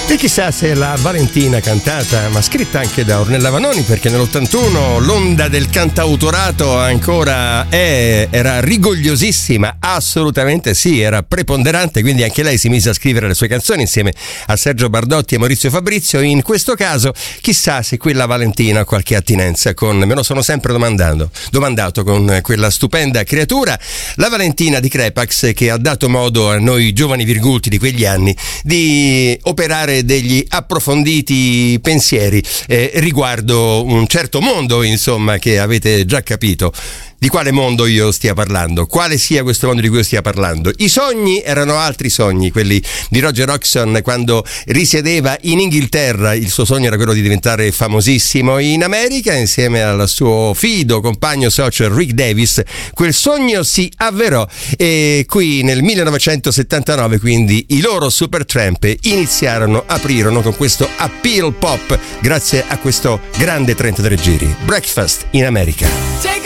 E chissà se la Valentina cantata, ma scritta anche da Ornella Vanoni, perché nell'81 l'onda del cantautorato ancora era rigogliosissima, assolutamente sì, era preponderante, quindi anche lei si mise a scrivere le sue canzoni insieme a Sergio Bardotti e Maurizio Fabrizio. In questo caso chissà se quella Valentina ha qualche attinenza con, me lo sono sempre domandato con quella stupenda creatura, la Valentina di Crepax, che ha dato modo a noi giovani virgulti di quegli anni di operare degli approfonditi pensieri riguardo un certo mondo, insomma, che avete già capito di quale mondo io stia parlando, quale sia questo mondo di cui io stia parlando. I sogni erano altri sogni, quelli di Roger Hodgson quando risiedeva in Inghilterra. Il suo sogno era quello di diventare famosissimo in America insieme al suo fido compagno socio Rick Davis. Quel sogno si avverò e qui nel 1979 quindi i loro Supertramp aprirono con questo appeal pop grazie a questo grande 33 giri, Breakfast in America.